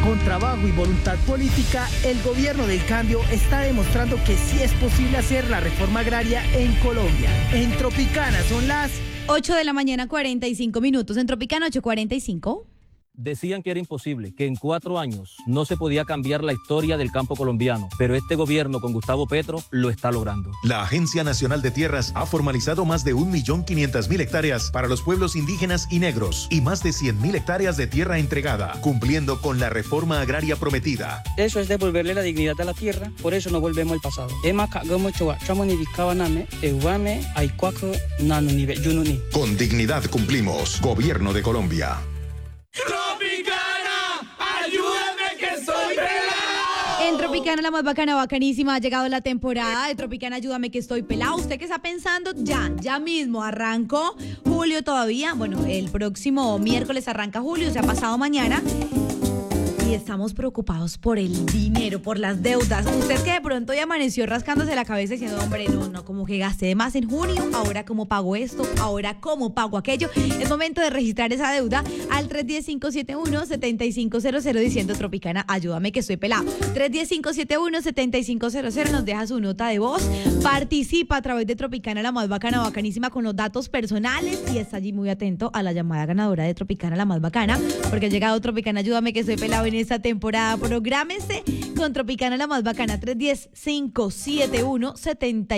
Con trabajo y voluntad política, el gobierno del cambio está demostrando que sí es posible hacer la reforma agraria en Colombia. En Tropicana son las 8 de la mañana, 45 minutos. En Tropicana, 8:45. Decían que era imposible, que en 4 años no se podía cambiar la historia del campo colombiano, pero este gobierno con Gustavo Petro lo está logrando. La Agencia Nacional de Tierras ha formalizado más de 1.500.000 hectáreas para los pueblos indígenas y negros y más de 100.000 hectáreas de tierra entregada, cumpliendo con la reforma agraria prometida. Eso es devolverle la dignidad a la tierra, por eso no volvemos al pasado. Con dignidad cumplimos. Gobierno de Colombia. En Tropicana, la más bacana, bacanísima, ha llegado la temporada de Tropicana, ayúdame que estoy pelado. ¿Usted qué está pensando? Ya mismo arrancó julio todavía. Bueno, el próximo miércoles arranca julio, o sea, pasado mañana. Y estamos preocupados por el dinero, por las deudas. Usted que de pronto ya amaneció rascándose la cabeza diciendo, hombre, no, como que gasté de más en junio, ahora cómo pago esto, ahora cómo pago aquello. Es momento de registrar esa deuda al 310-571-7500 diciendo Tropicana, ayúdame que estoy pelado. 310-571-7500, nos deja su nota de voz, participa a través de Tropicana, la más bacana, bacanísima, con los datos personales y está allí muy atento a la llamada ganadora de Tropicana, la más bacana, porque ha llegado Tropicana, ayúdame que estoy pelado en esta temporada. Prográmese con Tropicana, la más bacana, 310-571-7500.